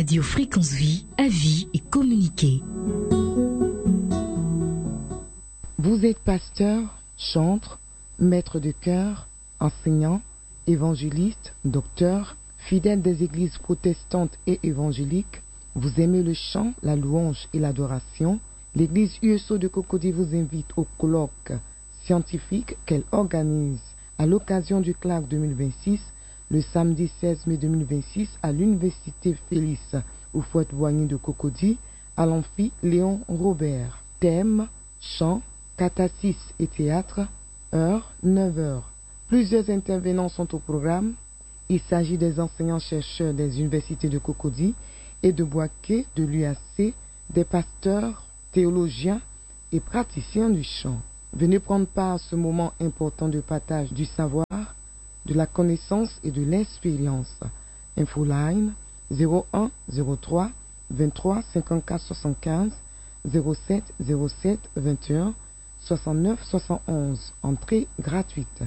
Radio Fréquence Vie, avis et communiquer. Vous êtes pasteur, chantre, maître de chœur, enseignant, évangéliste, docteur, fidèle des églises protestantes et évangéliques. Vous aimez le chant, la louange et l'adoration. L'église USO de Cocody vous invite au colloque scientifique qu'elle organise à l'occasion du CLAC 2026, le samedi 16 mai 2026 à l'Université Félix Houphouët-Boigny de Cocody, à l'amphi Léon Robert. Thème, chant, catachis et théâtre, heure 9h. Plusieurs intervenants sont au programme. Il s'agit des enseignants-chercheurs des universités de Cocody et de Boaké de l'UAC, des pasteurs, théologiens et praticiens du chant. Venez prendre part à ce moment important de partage du savoir, de la connaissance et de l'expérience. Infoline 01 03 23 54 75 07 07 21 69 71. Entrée gratuite.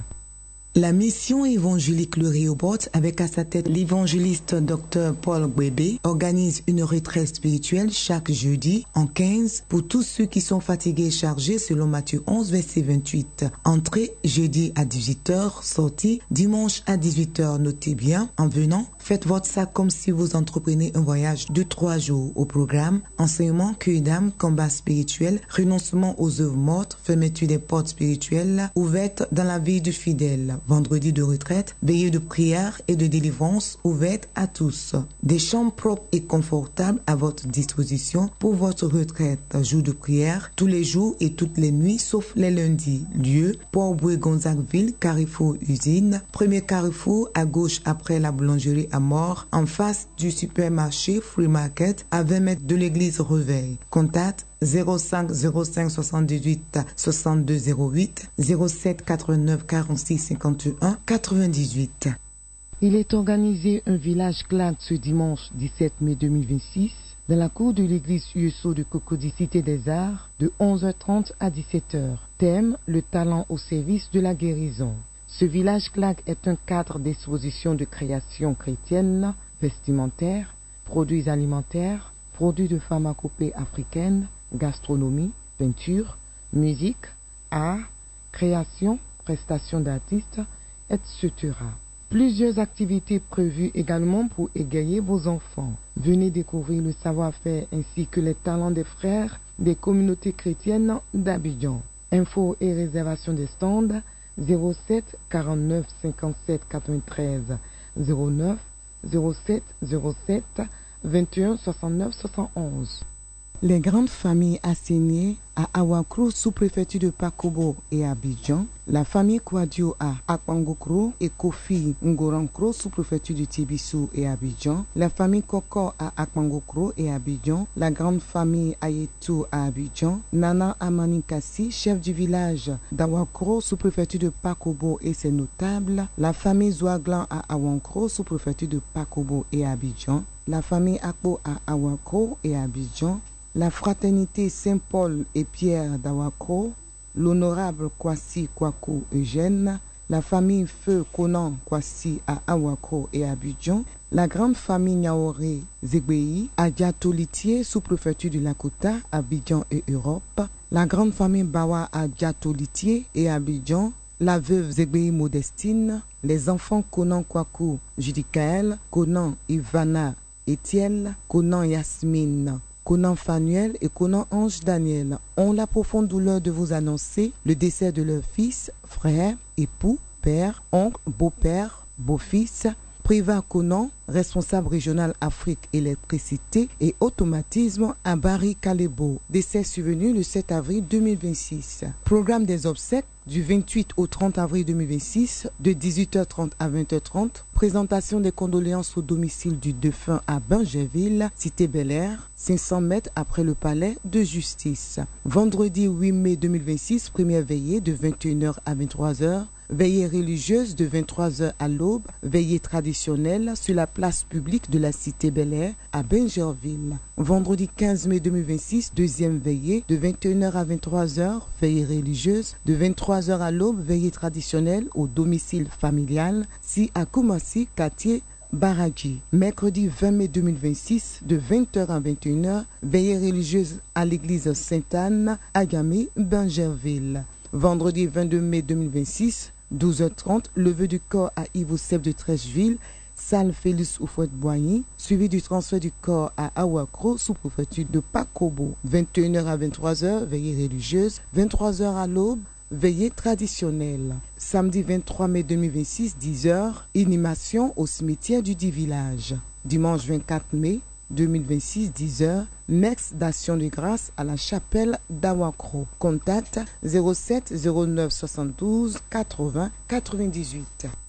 La mission évangélique Le Rehoboth, avec à sa tête l'évangéliste Dr Paul Gbebe, organise une retraite spirituelle chaque jeudi en 15 pour tous ceux qui sont fatigués et chargés selon Matthieu 11, verset 28. Entrée jeudi à 18h, sortie dimanche à 18h. Notez bien, en venant, faites votre sac comme si vous entreprenez un voyage de 3 jours. Au programme, enseignement, cueil d'âme, combat spirituel, renoncement aux œuvres mortes, fermeture des portes spirituelles ouvertes dans la vie du fidèle. Vendredi de retraite, veillée de prière et de délivrance ouverte à tous. Des chambres propres et confortables à votre disposition pour votre retraite. Jour de prière, tous les jours et toutes les nuits, sauf les lundis. Lieu, Port-Bouët-Gonzagueville, Carrefour Usine. Premier carrefour à gauche après la boulangerie à Mort, en face du supermarché Free Market, à 20 mètres de l'église Reveil. Contact 05 05 78 62 08 07 89 46 51 98. Il est organisé un village CLAC ce dimanche 17 mai 2026 dans la cour de l'église USO de Cocody Cité des Arts de 11h30 à 17h. Thème, le talent au service de la guérison. Ce village CLAC est un cadre d'exposition de création chrétienne, vestimentaire, produits alimentaires, produits de pharmacopée africaine, gastronomie, peinture, musique, art, création, prestations d'artistes, etc. Plusieurs activités prévues également pour égayer vos enfants. Venez découvrir le savoir-faire ainsi que les talents des frères des communautés chrétiennes d'Abidjan. Infos et réservation des stands 07 49 57 93 09 07 07 21 69 71. Les grandes familles assignées à Awakro, sous-préfecture de Pakobo et Abidjan, la famille Kwadio à Akpangokro et Kofi Ngorankro, sous-préfecture de Tibissou et Abidjan, la famille Koko à Akpangokro et Abidjan, la grande famille Ayetou à Abidjan, Nana Amanikassi, chef du village d'Awakro, sous-préfecture de Pakobo et ses notables, la famille Zouaglan à Awankro, sous-préfecture de Pakobo et Abidjan, la famille Akpo à Awakro et Abidjan, la fraternité Saint-Paul et Pierre d'Awakro, l'honorable Kwasi Kwaku Eugène, la famille Feu Konan Kwasi à Awakro et Abidjan, la grande famille Niaoré Zegbei à Diatolitier, sous-préfecture du Lakota, Abidjan et Europe, la grande famille Bawa à Diatolitier et Abidjan, la veuve Zegbei Modestine, les enfants Konan Kwaku Judikaël, Konan Ivana Etiel, Konan Yasmine, Konan Fanuel et Konan Ange Daniel ont la profonde douleur de vous annoncer le décès de leur fils, frère, époux, père, oncle, beau-père, beau-fils, Priva Konan, responsable régional Afrique électricité et automatisme à Bari Kalebo. Décès survenu le 7 avril 2026. Programme des obsèques du 28 au 30 avril 2026 de 18h30 à 20h30. Présentation des condoléances au domicile du défunt à Bingerville, cité Bel-Air, 500 mètres après le palais de justice. Vendredi 8 mai 2026, première veillée de 21h à 23h. Veillée religieuse de 23h à l'aube, veillée traditionnelle sur la place publique de la cité Bel-Air à Bingerville. Vendredi 15 mai 2026, deuxième veillée de 21h à 23h, veillée religieuse de 23h à l'aube, veillée traditionnelle au domicile familial, si à Koumassi, quartier Baradji. Mercredi 20 mai 2026, de 20h à 21h, veillée religieuse à l'église Sainte-Anne, à Gamay, Bingerville. Vendredi 22 mai 2026, 12h30, levée du corps à Yves-Seb de Trècheville, salle Félix Oufouette-Boigny, suivi du transfert du corps à Awakro, sous-préfecture de Pakobo. 21h à 23h, veillée religieuse. 23h à l'aube, veillée traditionnelle. Samedi 23 mai 2026, 10h, inhumation au cimetière du dit village. Dimanche 24 mai 2026, 10h, messe d'action de grâce à la chapelle d'Awakro. Contact 07 09 72 80 98.